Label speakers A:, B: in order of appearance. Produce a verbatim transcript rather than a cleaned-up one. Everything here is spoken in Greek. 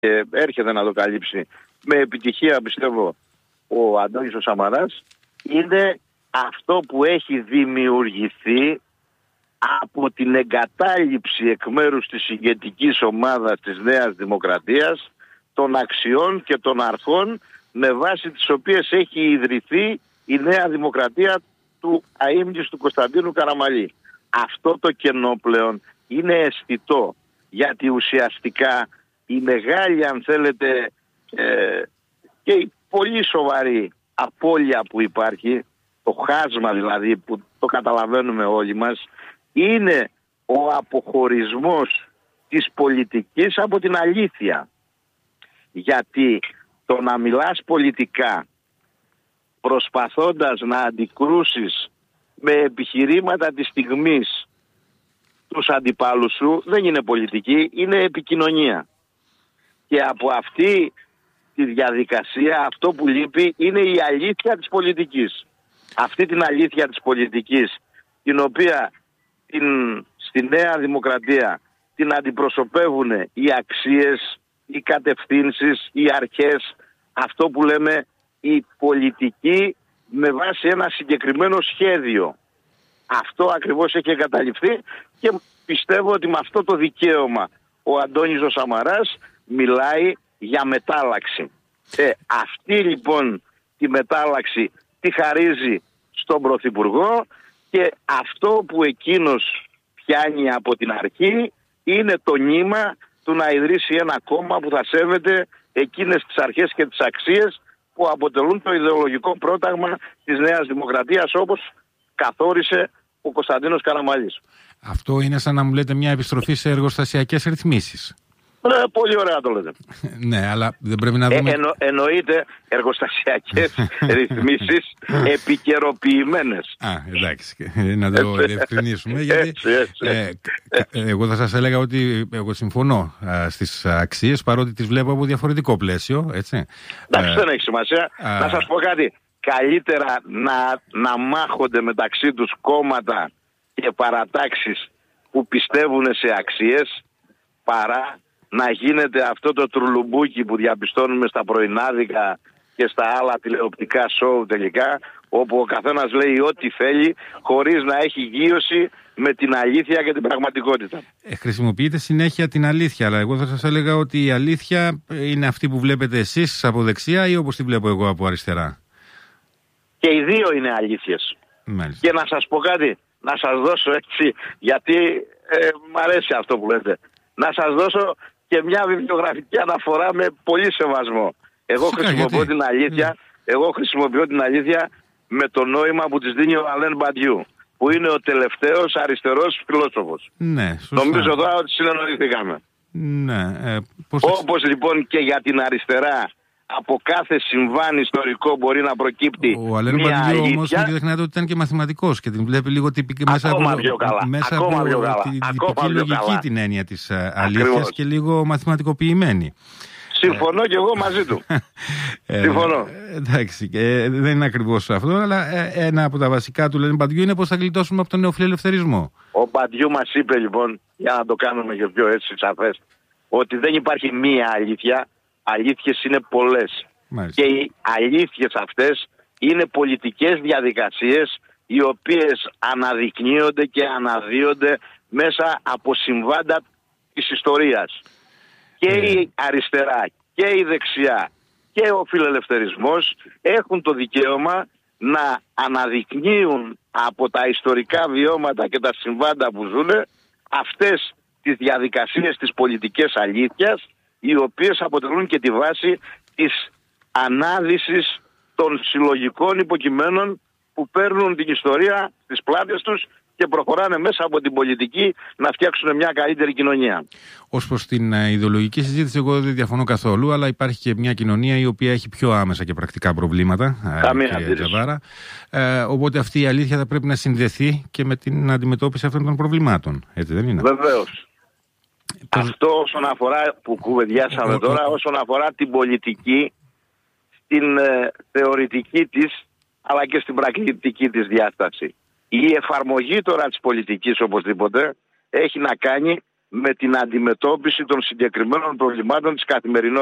A: και έρχεται να το καλύψει με επιτυχία, πιστεύω, ο Αντώνης ο Σαμαράς, είναι αυτό που έχει δημιουργηθεί από την εγκατάλειψη εκ μέρους της ηγετικής ομάδας της Νέας Δημοκρατίας των αξιών και των αρχών με βάση τις οποίες έχει ιδρυθεί η Νέα Δημοκρατία του αείμνης του Κωνσταντίνου Καραμαλή. Αυτό το κενό πλέον είναι αισθητό, γιατί ουσιαστικά η μεγάλη, αν θέλετε, ε, και η πολύ σοβαρή απώλεια που υπάρχει, το χάσμα δηλαδή που το καταλαβαίνουμε όλοι μας, είναι ο αποχωρισμός της πολιτικής από την αλήθεια. Γιατί το να μιλάς πολιτικά προσπαθώντας να αντικρούσεις με επιχειρήματα της στιγμής τους αντιπάλους σου δεν είναι πολιτική, είναι επικοινωνία. Και από αυτή τη διαδικασία αυτό που λείπει είναι η αλήθεια της πολιτικής. Αυτή την αλήθεια της πολιτικής, την οποία την, στη Νέα Δημοκρατία την αντιπροσωπεύουν οι αξίες, οι κατευθύνσεις, οι αρχές, αυτό που λέμε η πολιτική με βάση ένα συγκεκριμένο σχέδιο. Αυτό ακριβώς έχει εγκαταλειφθεί και πιστεύω ότι με αυτό το δικαίωμα ο Αντώνης ο Σαμαράς μιλάει για μετάλλαξη. Ε, αυτή λοιπόν τη μετάλλαξη τη χαρίζει στον Πρωθυπουργό και αυτό που εκείνος πιάνει από την αρχή είναι το νήμα του να ιδρύσει ένα κόμμα που θα σέβεται εκείνες τις αρχές και τις αξίες που αποτελούν το ιδεολογικό πρόταγμα της Νέας Δημοκρατίας, όπως καθόρισε ο Κωνσταντίνος Καραμαλής.
B: Αυτό είναι σαν να μου λέτε μια επιστροφή σε εργοστασιακές ρυθμίσεις.
A: Ναι, πολύ ωραία το λέτε.
B: Ναι, αλλά δεν πρέπει να δούμε...
A: Ε, εννο, εννοείται εργοστασιακές ρυθμίσεις επικαιροποιημένες.
B: Α, εντάξει, να το διευκρινίσουμε. Γιατί
A: έτσι, έτσι.
B: Ε, ε, εγώ θα σας έλεγα ότι εγώ συμφωνώ α, στις αξίες, παρότι τις βλέπω από διαφορετικό πλαίσιο. Έτσι.
A: Εντάξει, ε, δεν έχει σημασία. Α, να σας πω κάτι. Καλύτερα να, να μάχονται μεταξύ τους κόμματα και παρατάξεις που πιστεύουν σε αξίες, παρά να γίνεται αυτό το τρουλουμπούκι που διαπιστώνουμε στα πρωινάδικα και στα άλλα τηλεοπτικά σοου τελικά, όπου ο καθένας λέει ό,τι θέλει χωρίς να έχει γείωση με την αλήθεια και την πραγματικότητα.
B: Ε, χρησιμοποιείτε συνέχεια την αλήθεια, αλλά εγώ θα σας έλεγα ότι η αλήθεια είναι αυτή που βλέπετε εσείς από δεξιά ή όπως τη βλέπω εγώ από αριστερά.
A: Και οι δύο είναι αλήθειες.
B: Μάλιστα.
A: Και να σας πω κάτι, να σας δώσω έτσι, γιατί ε, μ' αρέσει αυτό που λέτε, να σας δώσω και μια βιβλιογραφική αναφορά με πολύ σεβασμό. Εγώ
B: Φυσικά,
A: χρησιμοποιώ
B: γιατί?
A: την αλήθεια, εγώ χρησιμοποιώ την αλήθεια με το νόημα που της δίνει ο Αλέν Μπαντιού, που είναι ο τελευταίος αριστερός φιλόσοφος.
B: Ναι, σωστά.
A: Νομίζω τώρα ότι συνεννοηθήκαμε.
B: Ναι, ε, πώς...
A: Όπως λοιπόν και για την αριστερά, από κάθε συμβάν ιστορικό μπορεί να προκύπτει
B: ο Αλέν
A: μια
B: Μπαντιού
A: αλήθεια.
B: όμως μην ξεχνάτε ότι ήταν και μαθηματικός και την βλέπει λίγο τυπική μέσα
A: Ακόμα
B: από,
A: πιο καλά.
B: μέσα
A: Ακόμα
B: από
A: πιο καλά.
B: την
A: Ακόμα
B: τυπική
A: πιο
B: λογική
A: καλά.
B: την έννοια της αλήθειας.
A: Ακριβώς.
B: Και λίγο μαθηματικοποιημένη.
A: Συμφωνώ και εγώ μαζί του.
B: Ε,
A: Συμφωνώ.
B: Εντάξει, ε, δεν είναι ακριβώς αυτό, αλλά ε, ένα από τα βασικά του Αλέν Μπαντιού είναι πώς θα γλιτώσουμε από τον νεοφιλελευθερισμό.
A: Ο Μπαντιού μας είπε λοιπόν, για να το κάνουμε και πιο έτσι σαφές, ότι δεν υπάρχει μία αλήθεια, αλήθειες είναι πολλές.
B: Μάλιστα.
A: Και οι αλήθειες αυτές είναι πολιτικές διαδικασίες οι οποίες αναδεικνύονται και αναδύονται μέσα από συμβάντα της ιστορίας. Και
B: Yeah.
A: η αριστερά και η δεξιά και ο φιλελευθερισμός έχουν το δικαίωμα να αναδεικνύουν από τα ιστορικά βιώματα και τα συμβάντα που ζουν αυτές τις διαδικασίες της πολιτικής αλήθειας, οι οποίες αποτελούν και τη βάση της ανάδυσης των συλλογικών υποκειμένων που παίρνουν την ιστορία στις πλάτες τους και προχωράνε μέσα από την πολιτική να φτιάξουν μια καλύτερη κοινωνία.
B: Ως προς την ιδεολογική συζήτηση, εγώ δεν διαφωνώ καθόλου, αλλά υπάρχει και μια κοινωνία η οποία έχει πιο άμεσα και πρακτικά προβλήματα.
A: Καμία
B: αντίρρηση. Ε, οπότε αυτή η αλήθεια θα πρέπει να συνδεθεί και με την αντιμετώπιση αυτών των προβλημάτων. Έτσι δεν είναι?
A: Βεβαίως.
B: Πώς...
A: Αυτό όσον αφορά που κουβεντιάσαμε
B: ο,
A: τώρα,
B: ο...
A: όσον αφορά την πολιτική, στην ε, θεωρητική της, αλλά και στην πρακτική της διάσταση. Η εφαρμογή τώρα της πολιτικής οπωσδήποτε έχει να κάνει με την αντιμετώπιση των συγκεκριμένων προβλημάτων της καθημερινότητας.